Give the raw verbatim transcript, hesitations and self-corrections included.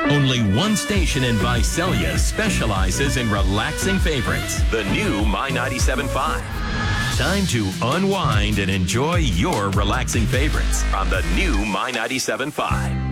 Only one station in Visalia specializes in relaxing favorites. The new My ninety-seven point five. Time to unwind and enjoy your relaxing favorites on the new My ninety-seven point five.